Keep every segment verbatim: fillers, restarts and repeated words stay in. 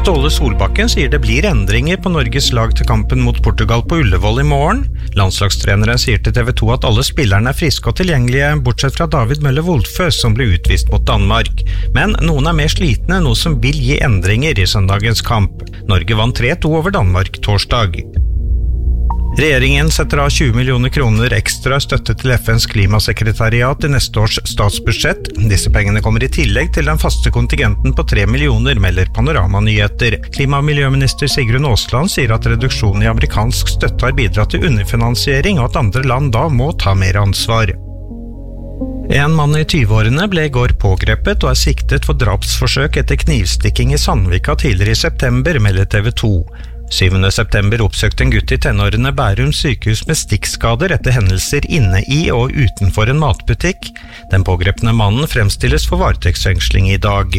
Ståle Solbakken sier det blir endringer på Norges lag til kampen mot Portugal på Ullevål i morgen. Landslagstreneren sier til T V to at alle spillerne er friske og tilgjengelige, bortsett fra David Møller-Wolfe, som ble utvist mot Danmark. Men noen er mer slitne, noe som vil gi endringer i søndagens kamp. Norge vant tre to over Danmark torsdag. Regjeringen setter av tjue millioner kroner ekstra støtte til F N's klimasekretariat i neste års statsbudsjett. Disse pengene kommer i tillegg til den faste kontingenten på tre millioner, melder Panorama-nyheter. Klima- og miljøminister Sigrun Aasland sier at reduksjonen i amerikansk støtte har bidratt til underfinansiering, og at andre land da må ta mer ansvar. En mann i tyve-årene ble i går pågrepet og er siktet for drapsforsøk etter knivstikking i Sandvika tidligere i september, melder T V to. syvende september oppsøkte en gutt i tenårene Bærum sykehus med stikkskader etter hendelser inne i og utenfor en matbutikk. Den pågrepne mannen fremstilles for varetektsfengsling i dag.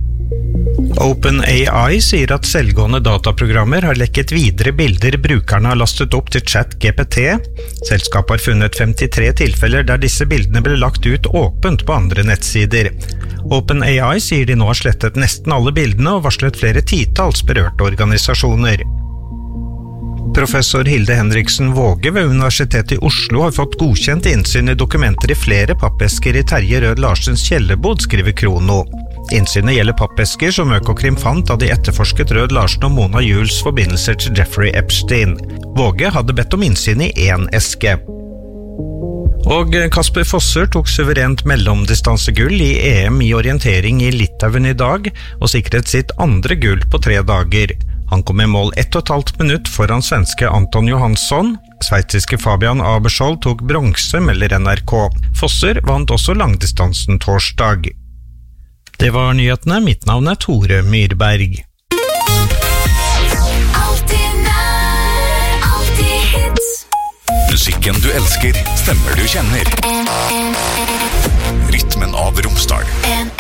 OpenAI sier at selvgående dataprogrammer har lekket videre bilder brukerne har lastet opp til ChatGPT. Selskapet har funnet femtitre tilfeller der disse bildene ble lagt ut åpent på andre nettsider. OpenAI sier de nå har slettet nesten alle bildene og varslet flere titalls berørte organisasjoner. Professor Hilde Henriksen Våge ved Universitetet i Oslo har fått godkjent innsyn i dokumenter i flere pappesker i Terje Rød Larsens kjellerbod, skriver Krono. Innsynet gjelder pappesker som Økokrim fant da de etterforsket Rød Larsen og Mona Juels forbindelser til Jeffrey Epstein. Våge hadde bedt om innsyn i én eske. Og Kasper Fosser tok suverent mellomdistansegull i E M i orientering i Litauen i dag, og sikret sitt andre gull på tre dager. Han kom i mål ett og et halvt minutt foran svenske Anton Johansson. Sveitsiske Fabian Aberskjold tok bronse, melder N R K. Fosser vant også langdistansen torsdag. Det var nyhetene. Mitt navn er Tore Myrberg. Musikken du elsker, stemmer du kjenner. Rytmen av Romsdal.